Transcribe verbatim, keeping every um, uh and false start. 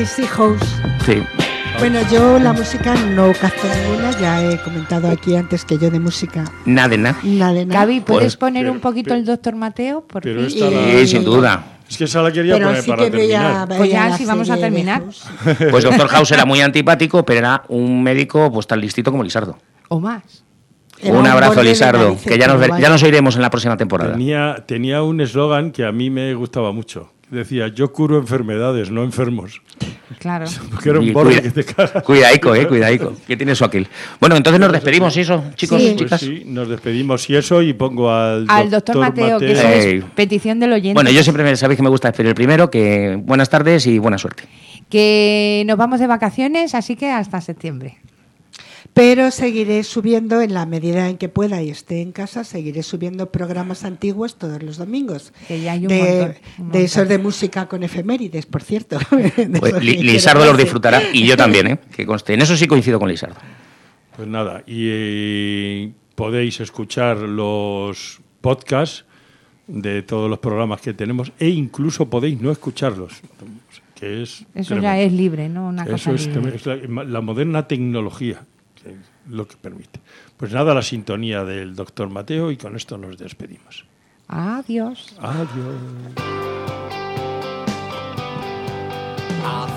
Easy House. Sí. Bueno, yo la música no capto ninguna, ya he comentado aquí antes que yo de música... Nada de nada. Nada de nada. Gaby, ¿puedes Pues, poner pero, un poquito pero, el doctor Mateo? Por pero fin? esta la- Sí, sin duda. Es que esa la quería Pero poner sí para que veía, terminar. veía Pues ya, la sí, vamos a serie de terminar. House. Pues doctor House era muy antipático, pero era un médico pues tan listito como Lisardo. ¿O más? Era Un abrazo, borde de Lisardo, narices, que ya nos, pero ver- vaya. ya nos oiremos en la próxima temporada. Tenía, tenía un eslogan que a mí me gustaba mucho. Decía, yo curo enfermedades, no enfermos. Claro. Porque era un Y borde cuida- que te cagas. Cuidaico, eh, cuidaico. Que tiene su aquel. Bueno, entonces nos despedimos, ¿y eso, chicos Sí. y Pues chicas? sí, nos despedimos y eso, y pongo al, Al doctor Mateo, que eso Ey. es petición del oyente. Bueno, yo siempre me- sabéis que me gusta despedir el primero, que buenas tardes y buena suerte. Que nos vamos de vacaciones, así que hasta septiembre. Pero seguiré subiendo en la medida en que pueda y esté en casa, seguiré subiendo programas antiguos todos los domingos. Que ya hay un de, montón, un de esos montón. de música con efemérides, por cierto. De Pues, esos Li- que Lisardo quiero los darse. disfrutará y yo también, ¿eh? Que conste. En eso sí coincido con Lisardo. Pues nada, y eh, podéis escuchar los podcasts de todos los programas que tenemos e incluso podéis no escucharlos, que es Eso tremendo. ya es libre, ¿no? Una Eso cosa es, libre. es la, la moderna tecnología, que es lo que permite. Pues nada, la sintonía del doctor Mateo y con esto nos despedimos. Adiós. Adiós. I